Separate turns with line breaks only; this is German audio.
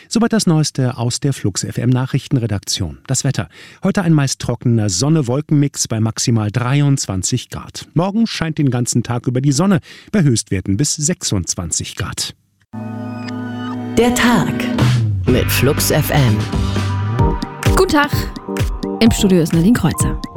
Soweit das Neueste aus der Flux FM Nachrichtenredaktion. Das Wetter. Heute ein meist trockener Sonne-Wolken-Mix bei maximal 23 Grad. Morgen scheint den ganzen Tag über die Sonne, bei Höchstwerten bis 26 Grad.
Der Tag mit Flux FM.
Guten Tag, im Studio ist Nadine Kreuzer.